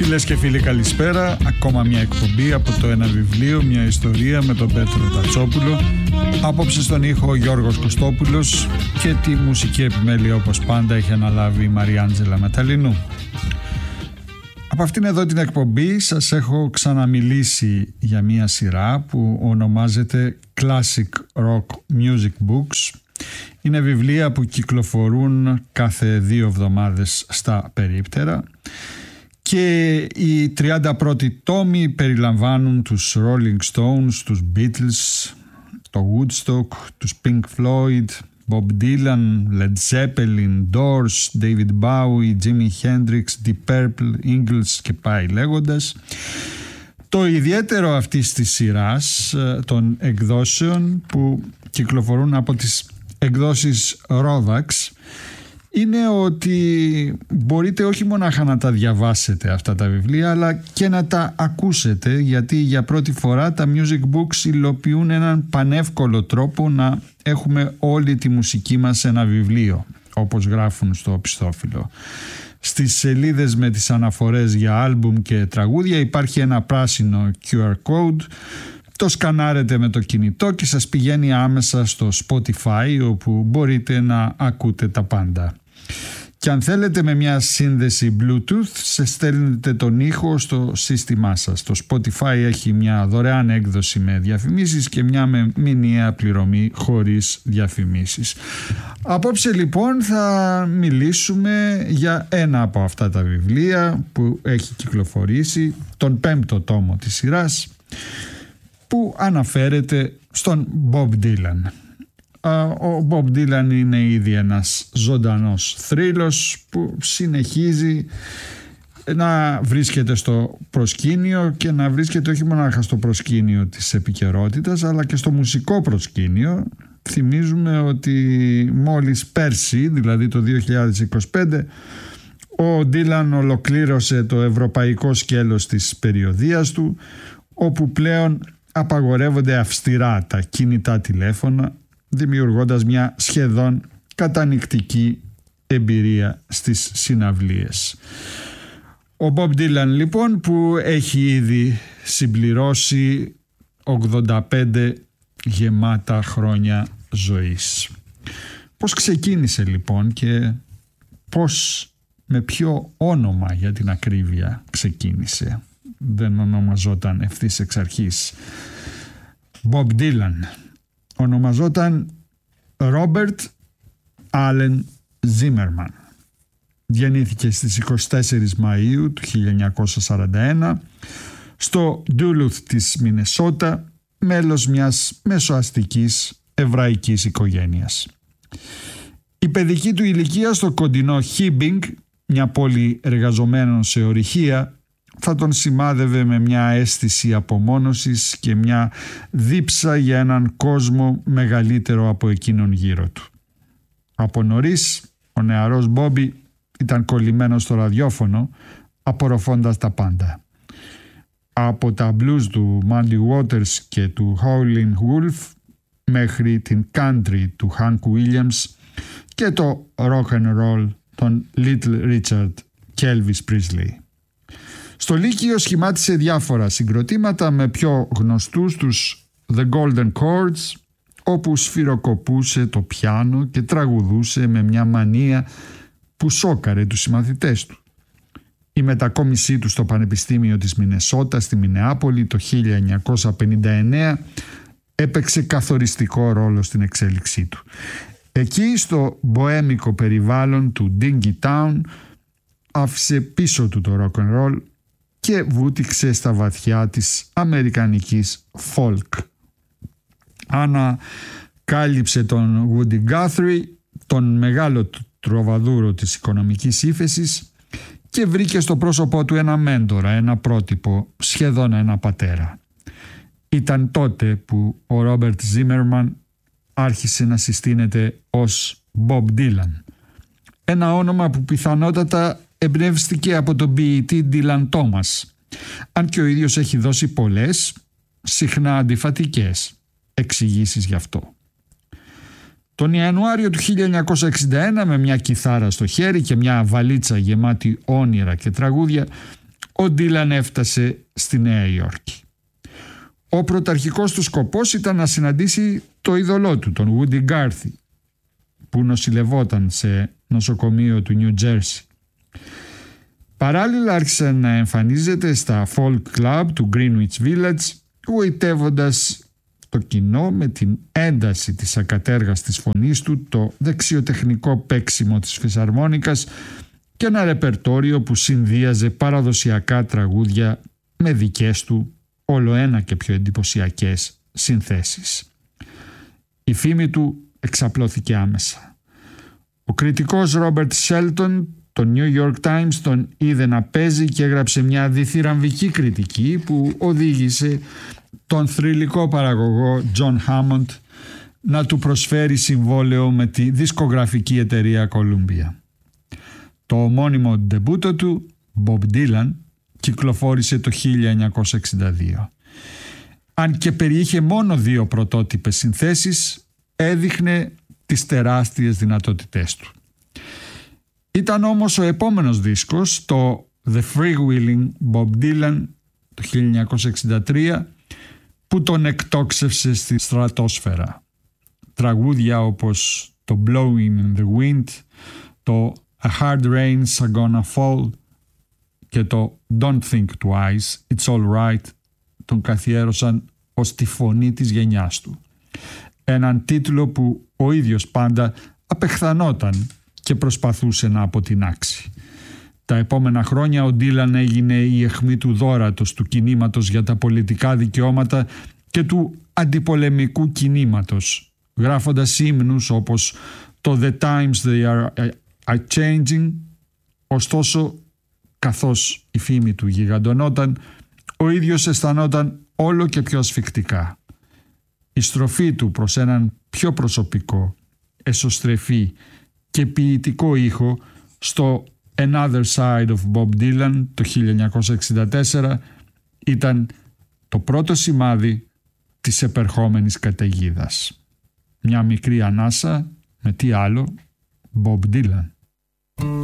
Φίλες και φίλοι, καλησπέρα. Ακόμα μια εκπομπή από το Ένα Βιβλίο, μια ιστορία με τον Πέτρο Τατσόπουλο. Απόψε στον ήχο ο Γιώργος Κωστόπουλος και τη μουσική επιμέλεια όπως πάντα έχει αναλάβει η Μαριάντζελα Μεταλλινού. Από αυτήν εδώ την εκπομπή σας έχω ξαναμιλήσει για μια σειρά που ονομάζεται Classic Rock Music Books. Είναι βιβλία που κυκλοφορούν κάθε 2 εβδομάδες στα περίπτερα και οι 31οι τόμοι περιλαμβάνουν τους Rolling Stones, τους Beatles, το Woodstock, τους Pink Floyd, Bob Dylan, Led Zeppelin, Doors, David Bowie, Jimi Hendrix, Deep Purple, Eagles και πάει λέγοντας. Το ιδιαίτερο αυτής της σειράς των εκδόσεων που κυκλοφορούν από τις εκδόσεις Rodax είναι ότι μπορείτε όχι μονάχα να τα διαβάσετε αυτά τα βιβλία, αλλά και να τα ακούσετε, γιατί για πρώτη φορά τα music books υλοποιούν έναν πανεύκολο τρόπο να έχουμε όλη τη μουσική μας σε ένα βιβλίο, όπως γράφουν στο οπισθόφυλλο. Στις σελίδες με τις αναφορές για άλμπουμ και τραγούδια υπάρχει ένα πράσινο QR code. Το σκανάρετε με το κινητό και σας πηγαίνει άμεσα στο Spotify, όπου μπορείτε να ακούτε τα πάντα. Και αν θέλετε με μια σύνδεση Bluetooth, σε στέλνετε τον ήχο στο σύστημά σας. Το Spotify έχει μια δωρεάν έκδοση με διαφημίσεις και μια με μηνιαία πληρωμή χωρίς διαφημίσεις. Απόψε λοιπόν θα μιλήσουμε για ένα από αυτά τα βιβλία που έχει κυκλοφορήσει, τον 5ο τόμο της σειράς, που αναφέρεται στον Bob Dylan. Ο Bob Dylan είναι ήδη ένας ζωντανός θρύλος που συνεχίζει να βρίσκεται στο προσκήνιο και να βρίσκεται όχι μόνο στο προσκήνιο της επικαιρότητας, αλλά και στο μουσικό προσκήνιο. Θυμίζουμε ότι μόλις πέρσι, δηλαδή το 2025, ο Dylan ολοκλήρωσε το ευρωπαϊκό σκέλος της περιοδείας του, όπου πλέον απαγορεύονται αυστηρά τα κινητά τηλέφωνα, δημιουργώντας μια σχεδόν κατανυκτική εμπειρία στις συναυλίες. Ο Bob Dylan λοιπόν, που έχει ήδη συμπληρώσει 85 γεμάτα χρόνια ζωής. Πώς ξεκίνησε λοιπόν και πώς, με ποιο όνομα για την ακρίβεια ξεκίνησε? Δεν ονομαζόταν ευθύς εξ αρχής Bob Dylan. Ονομαζόταν Robert Allen Zimmerman. Γεννήθηκε στις 24 Μαΐου του 1941 στο Duluth της Μινεσότα, μέλος μιας μεσοαστικής εβραϊκής οικογένειας. Η παιδική του ηλικία στο κοντινό Hibbing, μια πόλη εργαζομένων σε ορυχεία, θα τον σημάδευε με μια αίσθηση απομόνωσης και μια δίψα για έναν κόσμο μεγαλύτερο από εκείνον γύρω του. Από νωρίς ο νεαρός Μπόμπι ήταν κολλημένος στο ραδιόφωνο, απορροφώντας τα πάντα. Από τα blues του Muddy Waters και του Howlin' Wolf μέχρι την country του Hank Williams και το rock and roll των Little Richard και Elvis Presley. Στο Λύκειο σχημάτισε διάφορα συγκροτήματα, με πιο γνωστούς τους The Golden Chords, όπου σφυροκοπούσε το πιάνο και τραγουδούσε με μια μανία που σόκαρε τους συμμαθητές του. Η μετακόμισή του στο Πανεπιστήμιο της Μινεσότα στη Μινεάπολη το 1959 έπαιξε καθοριστικό ρόλο στην εξέλιξή του. Εκεί, στο μποέμικο περιβάλλον του Dingy Town, άφησε πίσω του το rock and roll και βούτυξε στα βαθιά της αμερικανικής folk. Ανακάλυψε τον Woody Guthrie, τον μεγάλο τροβαδούρο της οικονομικής ύφεσης, και βρήκε στο πρόσωπό του ένα μέντορα, ένα πρότυπο, σχεδόν ένα πατέρα. Ήταν τότε που ο Ρόμπερτ Ζίμερμαν άρχισε να συστήνεται ως Bob Dylan. Ένα όνομα που πιθανότατα εμπνεύστηκε από τον ποιητή Dylan Thomas, αν και ο ίδιος έχει δώσει πολλές, συχνά αντιφατικές εξηγήσεις γι' αυτό. Τον Ιανουάριο του 1961, με μια κιθάρα στο χέρι και μια βαλίτσα γεμάτη όνειρα και τραγούδια, ο Ντίλαν έφτασε στη Νέα Υόρκη. Ο πρωταρχικός του σκοπός ήταν να συναντήσει το είδωλό του, τον Woody Guthrie, που νοσηλευόταν σε νοσοκομείο του Νιου Τζέρσι. Παράλληλα άρχισε να εμφανίζεται στα folk club του Greenwich Village, γοητεύοντας το κοινό με την ένταση της ακατέργαστης φωνής του, το δεξιοτεχνικό παίξιμο της φυσαρμόνικας και ένα ρεπερτόριο που συνδύαζε παραδοσιακά τραγούδια με δικές του όλο ένα και πιο εντυπωσιακές συνθέσεις. Η φήμη του εξαπλώθηκε άμεσα. Ο κριτικός Ρόμπερτ Σέλτον, το New York Times, τον είδε να παίζει και έγραψε μια διθυραμβική κριτική που οδήγησε τον θρυλικό παραγωγό John Hammond να του προσφέρει συμβόλαιο με τη δισκογραφική εταιρεία Columbia. Το ομώνυμο ντεμπούτο του, Bob Dylan, κυκλοφόρησε το 1962. Αν και περιείχε μόνο 2 πρωτότυπες συνθέσεις, έδειχνε τις τεράστιες δυνατότητές του. Ήταν όμως ο επόμενος δίσκος, το The Freewheeling Bob Dylan, το 1963, που τον εκτόξευσε στη στρατόσφαιρα. Τραγούδια όπως το Blowing in the Wind, το A Hard Rain's a Gonna Fall και το Don't Think Twice, It's All Right τον καθιέρωσαν ως τη φωνή της γενιάς του. Έναν τίτλο που ο ίδιος πάντα απεχθανόταν και προσπαθούσε να αποτινάξει. Τα επόμενα χρόνια ο Ντίλαν έγινε η αιχμή του δώρατος του κινήματος για τα πολιτικά δικαιώματα και του αντιπολεμικού κινήματος, γράφοντας ύμνους όπως το The Times They Are Changing. Ωστόσο, καθώς η φήμη του γιγαντωνόταν, ο ίδιος αισθανόταν όλο και πιο ασφικτικά. Η στροφή του προς έναν πιο προσωπικό, εσωστρεφή και ποιητικό ήχο στο Another Side of Bob Dylan το 1964 ήταν το πρώτο σημάδι της επερχόμενης καταιγίδας. Μια μικρή ανάσα με τι άλλο, Bob Dylan.